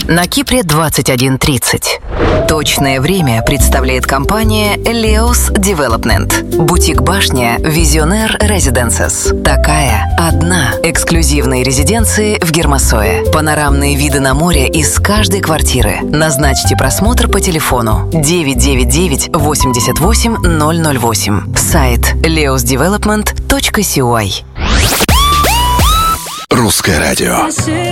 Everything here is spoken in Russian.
На Кипре 21:30. Точное время представляет компания Leos Development. Бутик-башня Visionaire Residences. Такая одна. Эксклюзивные резиденции в Гермосое. Панорамные виды на море из каждой квартиры. Назначьте просмотр по телефону 999 88 008. Сайт leosdevelopment.cy. Русское радио.